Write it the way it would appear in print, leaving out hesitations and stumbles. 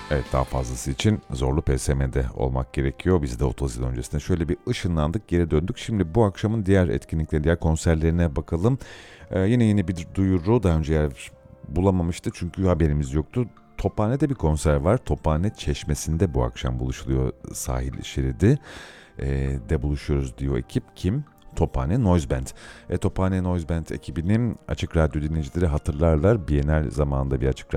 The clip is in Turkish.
Evet, daha fazlası için zorlu PSM'de olmak gerekiyor. Biz de 30 yıl öncesinde şöyle bir ışınlandık, geri döndük. Şimdi bu akşamın diğer etkinliklerine, diğer konserlerine bakalım. Yine yeni bir duyuru, daha önce yer bulamamıştı çünkü haberimiz yoktu. Tophane'de bir konser var. Tophane Çeşmesi'nde bu akşam buluşuluyor, sahil şeridi. De buluşuyoruz diyor ekip. Kim? Tophane Noise Band. Tophane Noise Band ekibinin Açık Radyo dinleyicileri hatırlarlar. Bienal zamanında bir Açık